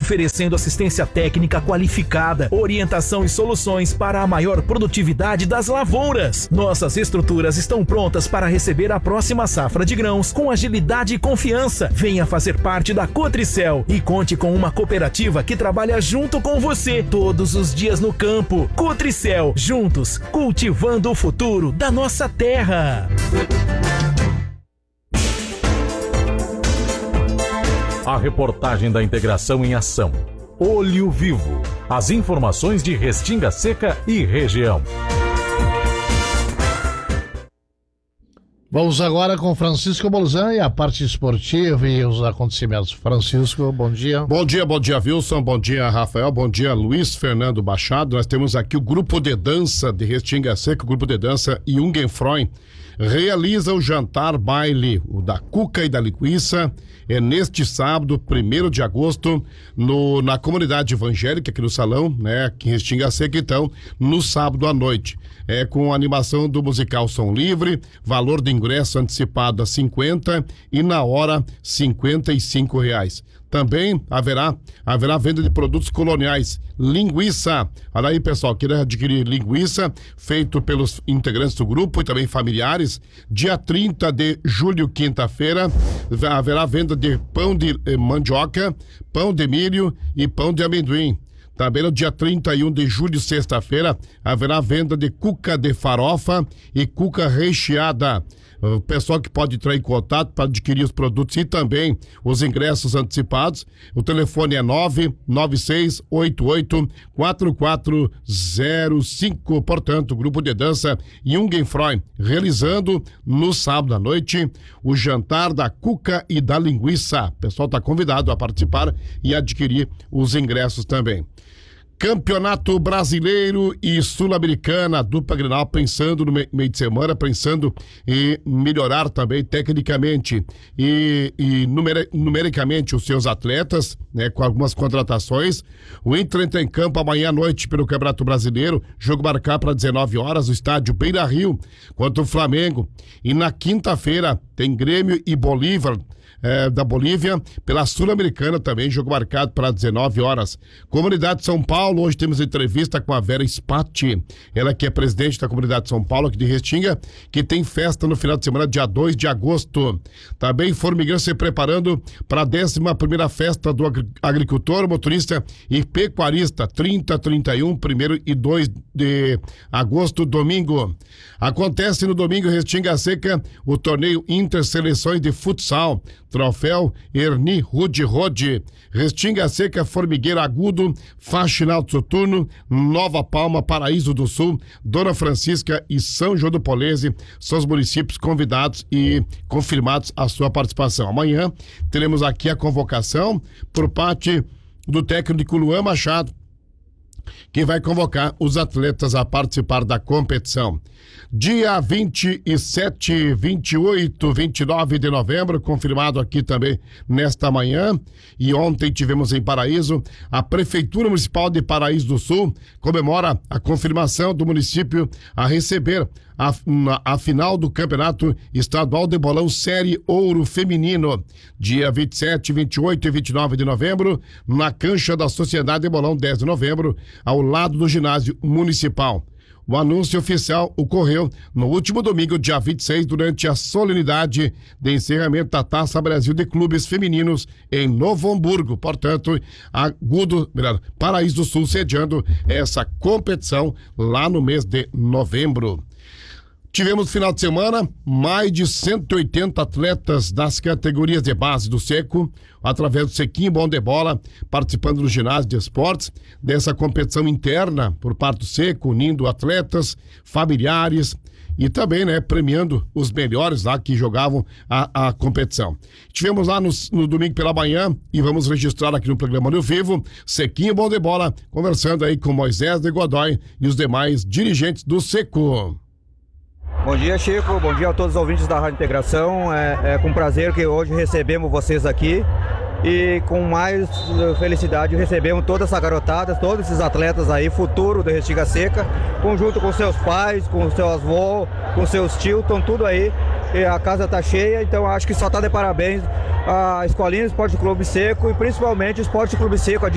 oferecendo assistência técnica qualificada, orientação e soluções para a maior produtividade das lavouras. Nossas estruturas estão prontas para receber a próxima safra de grãos com agilidade e confiança. Venha fazer parte da Cotricel e conte com uma cooperativa que trabalha junto com você todos os dias no campo. Cotricel, juntos, cultivando o futuro da nossa terra. A reportagem da integração em ação. Olho Vivo. As informações de Restinga Seca e região. Vamos agora com Francisco Bolzan e a parte esportiva e os acontecimentos. Francisco, bom dia. Bom dia, Wilson. Bom dia, Rafael. Bom dia, Luiz Fernando Machado. Nós temos aqui o grupo de dança de Restinga Seca, o grupo de dança Jungenfreund, realiza o jantar baile, o da Cuca e da Linguiça, neste sábado, 1º de agosto, na comunidade evangélica, aqui no salão, né, aqui em Restinga Seca, então, no sábado à noite. Com a animação do musical Som Livre, valor de ingresso antecipado a 50 e na hora R$55. Também haverá venda de produtos coloniais, linguiça. Olha aí, pessoal, queira adquirir linguiça, feito pelos integrantes do grupo e também familiares. Dia 30 de julho, quinta-feira, haverá venda de pão de mandioca, pão de milho e pão de amendoim. Também no dia 31 de julho, sexta-feira, haverá venda de cuca de farofa e cuca recheada. O pessoal que pode entrar em contato para adquirir os produtos e também os ingressos antecipados. O telefone é 996884405. Portanto, o grupo de dança Jungenfreund realizando no sábado à noite o jantar da Cuca e da Linguiça. O pessoal está convidado a participar e adquirir os ingressos também. Campeonato Brasileiro e Sul-Americana, dupla Grenal pensando no meio de semana, pensando em melhorar também tecnicamente e numericamente os seus atletas, né, com algumas contratações. O Inter entra em campo amanhã à noite pelo Campeonato Brasileiro, jogo marcado para 19 horas, no estádio Beira-Rio, contra o Flamengo. E na quinta-feira tem Grêmio e Bolívar, da Bolívia, pela Sul-Americana também, jogo marcado para 19 horas. Comunidade de São Paulo, hoje temos entrevista com a Vera Spatti, ela que é presidente da Comunidade de São Paulo, aqui de Restinga, que tem festa no final de semana, dia 2 de agosto. Também Formigueiro se preparando para a 11ª festa do agricultor, motorista e pecuarista, 30, 31, 1º e 2 de agosto, domingo. Acontece no domingo em Restinga Seca o torneio Interseleções de Futsal, troféu Erni Rude Rode, Restinga Seca, Formigueiro Agudo, Faxinal Soturno, Nova Palma, Paraíso do Sul, Dona Francisca e São João do Polese são os municípios convidados e confirmados a sua participação. Amanhã teremos aqui a convocação por parte do técnico Luan Machado, que vai convocar os atletas a participar da competição. Dia 27, 28, 29 de novembro, confirmado aqui também nesta manhã, e ontem tivemos em Paraíso, a Prefeitura Municipal de Paraíso do Sul comemora a confirmação do município a receber a final do Campeonato Estadual de Bolão Série Ouro Feminino, dia 27, 28 e 29 de novembro, na cancha da Sociedade de Bolão, 10 de novembro, ao lado do ginásio municipal. O anúncio oficial ocorreu no último domingo, dia 26, durante a solenidade de encerramento da Taça Brasil de Clubes Femininos em Novo Hamburgo. Portanto, Paraíso do Sul sediando essa competição lá no mês de novembro. Tivemos no final de semana mais de 180 atletas das categorias de base do Seco, através do Sequinho Bom de Bola, participando do ginásio de esportes, dessa competição interna por parte do Seco, unindo atletas, familiares e também, né, premiando os melhores lá que jogavam a competição. Tivemos lá no domingo pela manhã e vamos registrar aqui no programa Olho Vivo, Sequinho Bom de Bola, conversando aí com Moisés de Godoy e os demais dirigentes do Seco. Bom dia, Chico. Bom dia a todos os ouvintes da Rádio Integração. É com prazer que hoje recebemos vocês aqui e com mais felicidade recebemos toda essa garotada, todos esses atletas aí, futuro do Restinga Seca, conjunto com seus pais, com seu avô, com seus tios, estão tudo aí. E a casa tá cheia, então acho que só tá de parabéns a Escolinha Esporte Clube Seco e principalmente o Esporte Clube Seco,